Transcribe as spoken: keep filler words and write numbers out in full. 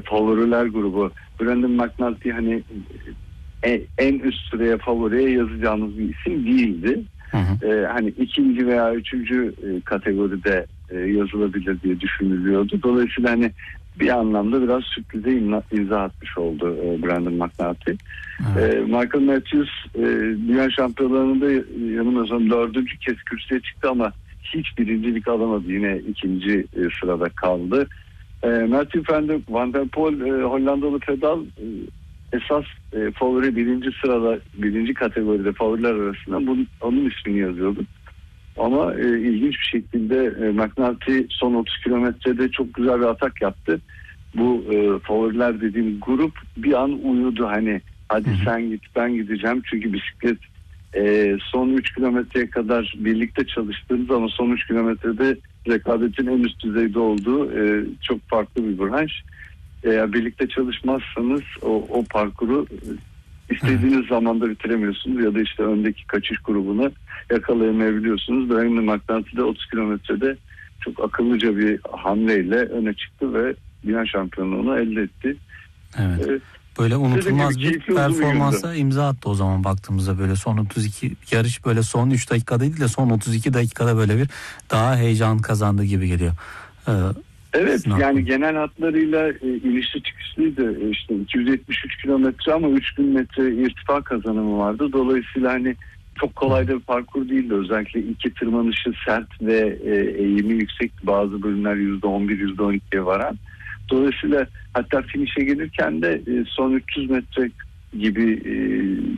favoriler grubu. Brandon McNulty hani e, en üst sıraya favoriye yazacağımız bir isim değildi. Hı hı. E, hani ikinci veya üçüncü e, kategoride e, yazılabilir diye düşünülüyordu. Dolayısıyla hani bir anlamda biraz sürprize imza, imza atmış oldu e, Brandon McNulty. E, Michael Matthews e, dünya şampiyonlarında yanılmıyorsam dördüncü kez kürsüye çıktı ama hiç birincilik alamadı. Yine ikinci e, sırada kaldı. E, Matthew Van der Poel e, Hollandalı pedal e, esas e, favori birinci sırada birinci kategoride favoriler arasında bunun, onun ismini yazıyordu. Ama e, ilginç bir şekilde e, McNulty son otuz kilometrede çok güzel bir atak yaptı. Bu e, favoriler dediğim grup bir an uyudu, hani hadi sen git ben gideceğim, çünkü bisiklet e, son üç kilometreye kadar birlikte çalıştığımız ama son üç kilometrede rekabetin en üst düzeyde olduğu e, çok farklı bir branş. Eğer birlikte çalışmazsanız o, o parkuru istediğiniz evet. zamanda bitiremiyorsunuz ya da işte öndeki kaçış grubunu yakalayamayabiliyorsunuz. Brandon McNulty de otuz kilometrede çok akıllıca bir hamleyle öne çıktı ve dünya şampiyonluğunu elde etti. Evet. Ee, böyle unutulmaz bir performansa imza attı o zaman baktığımızda. Böyle son otuz iki yarış böyle son üç dakika değil de son otuz iki dakikada böyle bir daha heyecan kazandı gibi geliyor. Ee, Evet, yani genel hatlarıyla e, inişli çıkışlıydı. E, işte iki yüz yetmiş üç kilometre ama üç bin metre irtifa kazanımı vardı. Dolayısıyla hani çok kolay da bir parkur değildi. Özellikle iki tırmanışı sert ve e, eğimi yüksek. Bazı bölümler yüzde on bir yüzde on ikiye varan. Dolayısıyla hatta finişe gelirken de e, son üç yüz metre gibi e,